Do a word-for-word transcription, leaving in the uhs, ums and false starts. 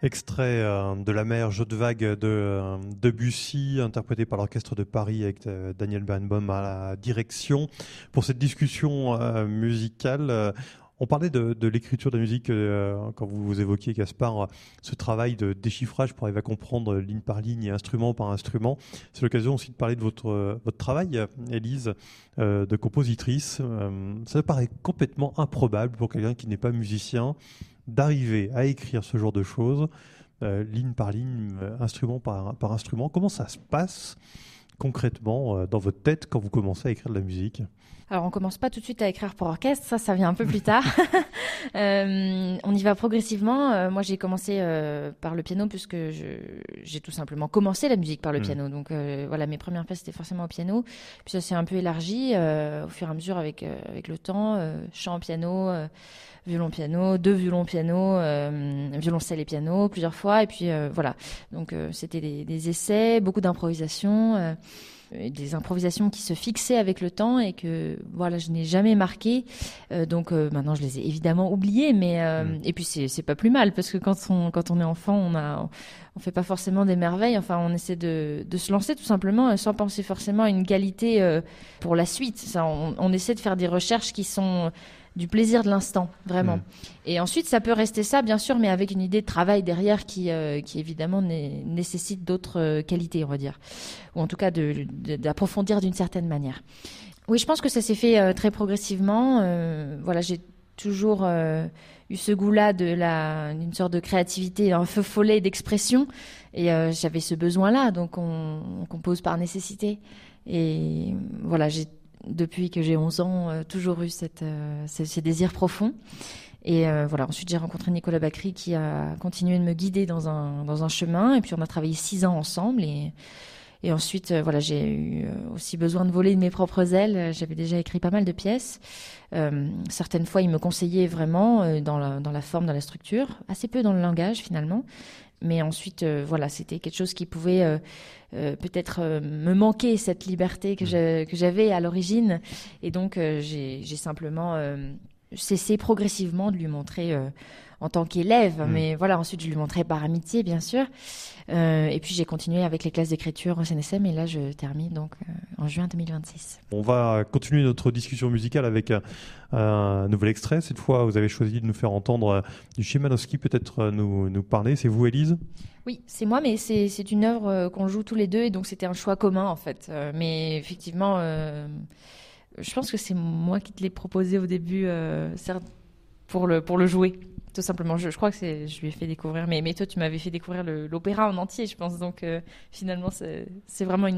Extrait euh, de La mer, jeu de vague de euh, Debussy, interprété par l'Orchestre de Paris avec euh, Daniel Barenboim à la direction. Pour cette discussion euh, musicale, euh, on parlait de, de l'écriture de la musique euh, quand vous, vous évoquiez, Gaspard, ce travail de déchiffrage pour arriver à comprendre ligne par ligne et instrument par instrument. C'est l'occasion aussi de parler de votre, votre travail, Élise, euh, de compositrice. Euh, ça paraît complètement improbable pour quelqu'un qui n'est pas musicien d'arriver à écrire ce genre de choses, euh, ligne par ligne, euh, instrument par, par instrument. Comment ça se passe concrètement euh, dans votre tête quand vous commencez à écrire de la musique ? Alors, on commence pas tout de suite à écrire pour orchestre, ça, ça vient un peu plus tard. euh, on y va progressivement. Euh, moi, j'ai commencé euh, par le piano puisque je, j'ai tout simplement commencé la musique par le mmh. piano. Donc, euh, voilà, mes premières pièces, c'était forcément au piano. Puis ça s'est un peu élargi euh, au fur et à mesure avec, euh, avec le temps. Euh, chant, piano, euh, violon-piano, deux violons-piano, euh, violoncelle et piano, plusieurs fois. Et puis, euh, voilà. Donc, euh, c'était des, des essais, beaucoup d'improvisation. Euh, des improvisations qui se fixaient avec le temps et que voilà je n'ai jamais marqué euh, donc euh, maintenant je les ai évidemment oubliées mais euh, mmh. et puis c'est c'est pas plus mal parce que quand on quand on est enfant on a on fait pas forcément des merveilles, enfin on essaie de de se lancer tout simplement sans penser forcément à une qualité euh, pour la suite. Ça on, on essaie de faire des recherches qui sont du plaisir de l'instant, vraiment. Mmh. Et ensuite, ça peut rester ça, bien sûr, mais avec une idée de travail derrière qui, euh, qui évidemment, né- nécessite d'autres euh, qualités, on va dire. Ou en tout cas, de, de, d'approfondir d'une certaine manière. Oui, je pense que ça s'est fait euh, très progressivement. Euh, voilà, j'ai toujours euh, eu ce goût-là de la, d'une sorte de créativité, un feu follet d'expression. Et euh, j'avais ce besoin-là, donc on, on compose par nécessité. Et voilà, j'ai depuis que j'ai onze ans, euh, toujours eu cette, euh, ces, ces désirs profonds. Et euh, voilà, ensuite j'ai rencontré Nicolas Bacri qui a continué de me guider dans un, dans un chemin. Et puis on a travaillé six ans ensemble. Et, et ensuite, euh, voilà, j'ai eu aussi besoin de voler de mes propres ailes. J'avais déjà écrit pas mal de pièces. Euh, certaines fois, il me conseillait vraiment euh, dans, la, dans la forme, dans la structure. Assez peu dans le langage finalement. Mais ensuite, euh, voilà, c'était quelque chose qui pouvait euh, euh, peut-être euh, me manquer, cette liberté que, je, que j'avais à l'origine. Et donc, euh, j'ai, j'ai simplement euh, cessé progressivement de lui montrer euh, en tant qu'élève. Mmh. Mais voilà, ensuite, je lui montrais par amitié, bien sûr. Euh, et puis, j'ai continué avec les classes d'écriture au C N S M. Et là, je termine donc euh, en juin deux mille vingt-six. On va continuer notre discussion musicale avec un, un nouvel extrait. Cette fois, vous avez choisi de nous faire entendre euh, du Szymanowski, peut-être euh, nous, nous parler. C'est vous, Élise ? Oui, c'est moi, mais c'est, c'est une œuvre euh, qu'on joue tous les deux. Et donc, c'était un choix commun, en fait. Euh, mais effectivement, euh, je pense que c'est moi qui te l'ai proposé au début, euh, certes, pour le, pour le jouer. Tout simplement, je, je crois que c'est, je lui ai fait découvrir, mais, mais toi tu m'avais fait découvrir le, l'opéra en entier, je pense, donc euh, finalement c'est, c'est vraiment une